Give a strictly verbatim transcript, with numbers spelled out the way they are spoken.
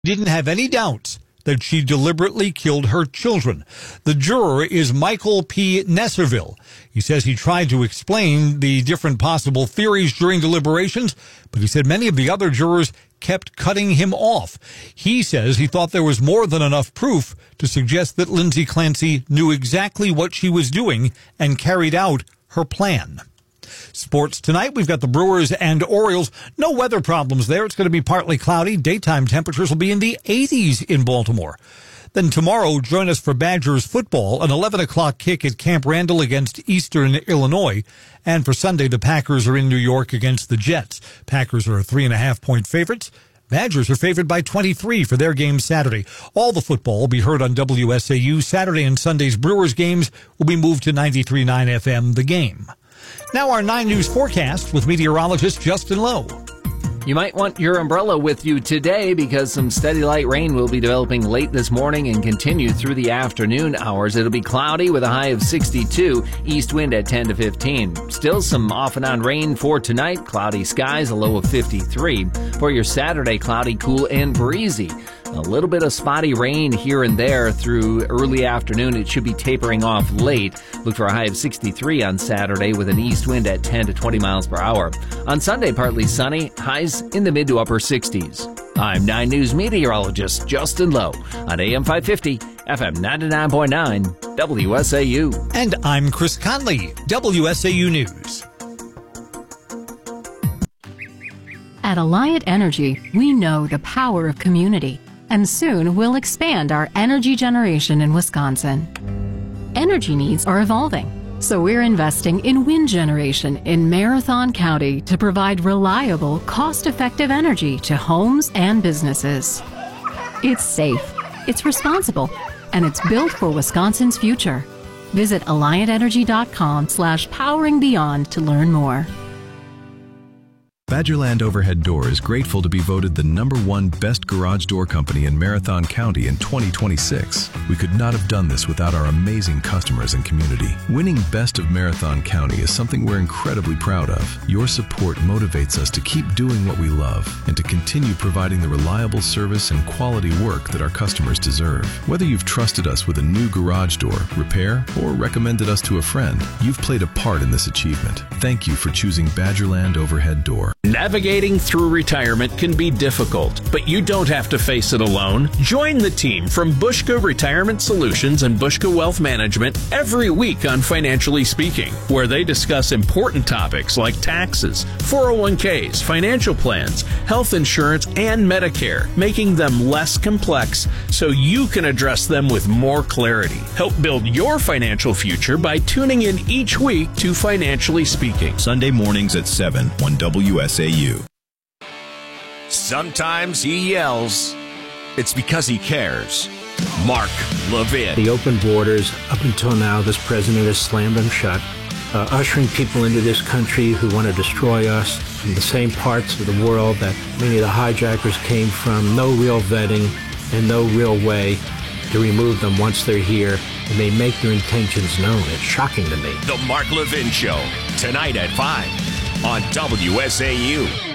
didn't have any doubts that she deliberately killed her children. The juror is Michael P. Nesserville. He says he tried to explain the different possible theories during deliberations, but he said many of the other jurors kept cutting him off. He says he thought there was more than enough proof to suggest that Lindsay Clancy knew exactly what she was doing and carried out her plan. Sports tonight, we've got the Brewers and Orioles. No weather problems there. It's going to be partly cloudy. Daytime temperatures will be in the eighties in Baltimore. Then tomorrow, join us for Badgers football, an eleven o'clock kick at Camp Randall against Eastern Illinois. And for Sunday, the Packers are in New York against the Jets. Packers are three and a half point favorites. Badgers are favored by twenty-three for their game Saturday. All the football will be heard on W S A U. Saturday and Sunday's Brewers games will be moved to ninety-three point nine F M, The Game. Now our nine News forecast with meteorologist Justin Lowe. You might want your umbrella with you today because some steady light rain will be developing late this morning and continue through the afternoon hours. It'll be cloudy with a high of sixty-two, east wind at ten to fifteen. Still some off and on rain for tonight. Cloudy skies, a low of fifty-three. For your Saturday, cloudy, cool, and breezy. A little bit of spotty rain here and there through early afternoon. It should be tapering off late. Look for a high of sixty-three on Saturday with an east wind at ten to twenty miles per hour. On Sunday, partly sunny, highs in the mid to upper sixties. I'm nine News meteorologist Justin Lowe on A M five fifty, F M ninety-nine point nine, W S A U. And I'm Chris Conley, W S A U News. At Alliant Energy, we know the power of community, and soon we'll expand our energy generation in Wisconsin. Energy needs are evolving, so we're investing in wind generation in Marathon County to provide reliable, cost-effective energy to homes and businesses. It's safe, it's responsible, and it's built for Wisconsin's future. Visit alliant-energy.com slash powering beyond to learn more. Badgerland Overhead Door is grateful to be voted the number one best garage door company in Marathon County in twenty twenty-six. We could not have done this without our amazing customers and community. Winning Best of Marathon County is something we're incredibly proud of. Your support motivates us to keep doing what we love and to continue providing the reliable service and quality work that our customers deserve. Whether you've trusted us with a new garage door, repair, or recommended us to a friend, you've played a part in this achievement. Thank you for choosing Badgerland Overhead Door. Navigating through retirement can be difficult, but you don't have to face it alone. Join the team from Bushka Retirement Solutions and Bushka Wealth Management every week on Financially Speaking, where they discuss important topics like taxes, four oh one k's, financial plans, health insurance, and Medicare, making them less complex so you can address them with more clarity. Help build your financial future by tuning in each week to Financially Speaking. Sunday mornings at seven on W S A U. Sometimes he yells. It's because he cares. Mark Levin. The open borders, up until now, this president has slammed them shut, uh, ushering people into this country who want to destroy us from the same parts of the world that many of the hijackers came from. No real vetting and no real way to remove them once they're here, and they make their intentions known. It's shocking to me. The Mark Levin Show, tonight at five on W S A U.